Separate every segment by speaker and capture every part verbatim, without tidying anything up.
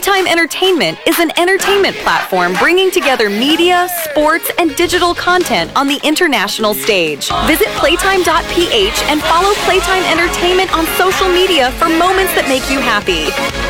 Speaker 1: Playtime Entertainment is an entertainment platform bringing together media, sports, and digital content on the international stage. Visit playtime dot p h and follow Playtime Entertainment on social media for moments that make you happy.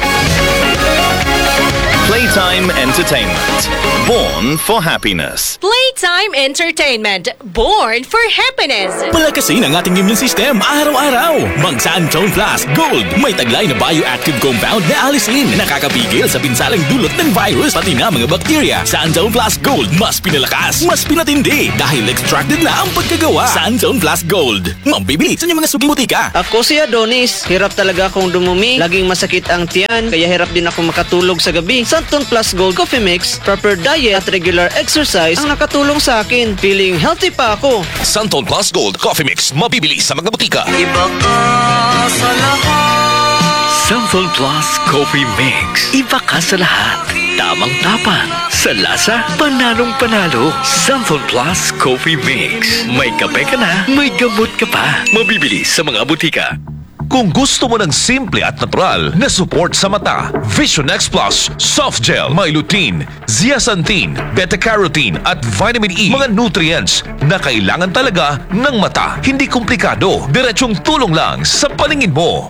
Speaker 2: Playtime Entertainment. Born for happiness.
Speaker 3: Playtime Entertainment. Born for happiness.
Speaker 4: Palakasin ang ating immune system araw-araw. Mag Santone Plus Gold. May taglay na bioactive compound na alisin na nakakapigil sa pinsalang dulot ng virus pati na mga bakterya. Santone Plus Gold. Mas pinalakas, mas pinatindi dahil extracted na ang pagkagawa. Santone Plus Gold. Mabibili sa inyong mga suging butika.
Speaker 5: Ako si Adonis. Hirap talaga akong dumumi. Laging masakit ang tiyan. Kaya hirap din ako makatulog sa gabi. Santone Plus Gold Coffee Mix, proper diet at regular exercise ang nakatulong sa akin. Feeling healthy pa ako.
Speaker 6: Santone Plus Gold Coffee Mix. Mabibili sa mga butika.
Speaker 5: Iba ka sa lahat.
Speaker 7: Santone Plus Coffee Mix. Iba ka sa lahat. Tamang tapang. Sa lasa, panalong panalo. Santone Plus Coffee Mix. May kape ka na, may gamot ka pa. Mabibili sa mga butika.
Speaker 6: Kung gusto mo ng simple at natural na support sa mata, Vision X Plus Soft Gel, may lutein, zeaxanthin, beta-carotene at vitamin E, mga nutrients na kailangan talaga ng mata. Hindi komplikado, diretsong tulong lang sa paningin mo.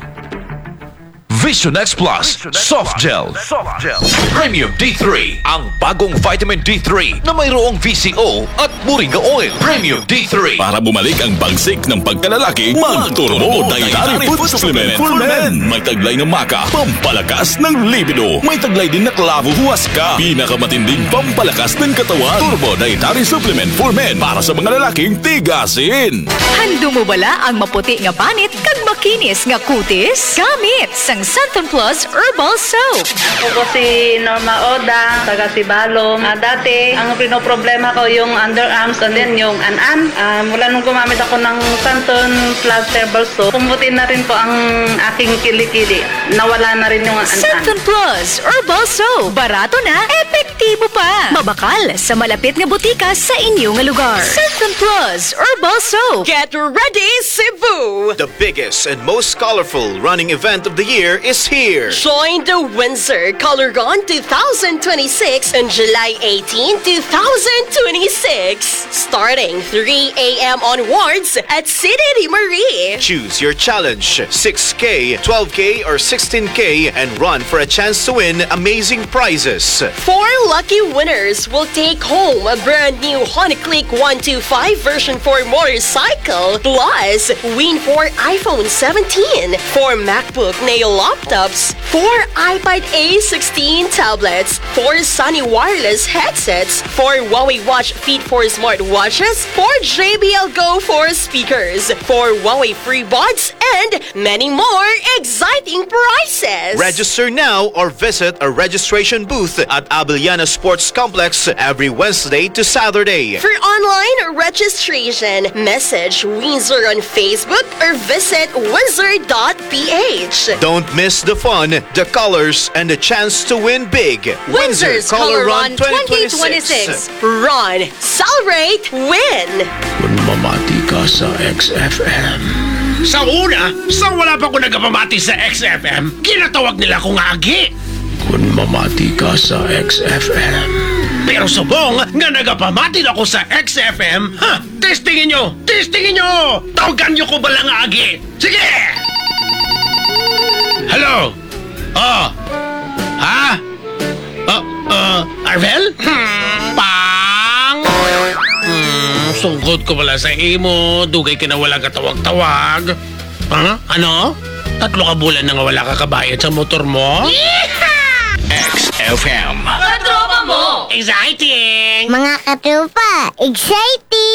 Speaker 6: Vision X Plus Soft Gel. Premium D three, ang bagong vitamin D three na mayroong V C O at Moringa Oil. Premium D three.
Speaker 4: Para bumalik ang bagsik ng pagkalalaki, mag-Turbo Dietary Food Supplement for Men. May taglay na maka, pampalakas ng libido. May taglay din na klavo huwaska, pinakamatinding pampalakas ng katawan. Turbo Dietary Supplement for Men para sa mga lalaking tigasin.
Speaker 3: Hando mo bala ang maputi nga panit kag makinis nga kutis? Gamit sang Santone Plus Herbal Soap.
Speaker 8: Ako si Norma Oda, taga Sibalom. Uh, dati, ang pinoproblema ko yung underarms and then yung an-an. Uh, mula nung gumamit ako ng Santone Plus Herbal Soap, pumuti na rin po ang aking kilikili. Nawala na rin yung an-an.
Speaker 3: Santone Plus Herbal Soap. Barato na, epektibo pa. Mabakal sa malapit nga butika sa inyong lugar. Santone Plus Herbal Soap. Get ready, Cebu!
Speaker 9: The biggest and most colorful running event of the year is here.
Speaker 10: Join the Windsor Color-Con twenty twenty-six on July eighteenth, twenty twenty-six. Starting three a.m. onwards at City de Marie.
Speaker 9: Choose your challenge, six K, twelve K, or sixteen K, and run for a chance to win amazing prizes.
Speaker 10: Four lucky winners will take home a brand new Honda Click one twenty-five version four motorcycle, plus win four iPhone seventeen, four MacBook Neo laptops, four iPad A sixteen tablets, four Sony wireless headsets, four Huawei Watch Fit four smart watches, four J B L Go four speakers, four Huawei free buds, and many more exciting prizes.
Speaker 9: Register now or visit a registration booth at Abellana Sports Complex every Wednesday to Saturday.
Speaker 10: For online registration, message Windsor on Facebook or visit windsor dot p h.
Speaker 9: Don't miss the fun, the colors, and the chance to win big.
Speaker 10: Windsor's Color Run twenty twenty-six. Run, celebrate, win!
Speaker 7: Kung mamati ka sa X F M.
Speaker 11: Sa una, sa wala pa ko nagpamati sa X F M, kinatawag nila kong agi.
Speaker 7: Kung mamati ka sa X F M.
Speaker 11: Pero subong nga nagapamati ako sa X F M, ha, testingin nyo, testingin nyo! Tawagan nyo ko ba lang agi? Sige! Hello? Oh. Ha? Uh, uh, Arvel? Hmm. Pang! Hmm, sungkot ko pala sa imo. Dugay ka na wala katawag-tawag. Ha? Ano? Tatlo ka bulan na nga wala ka kabayad sa motor mo?
Speaker 7: X F M.
Speaker 10: Katropa mo!
Speaker 11: Exciting!
Speaker 12: Mga katropa, exciting!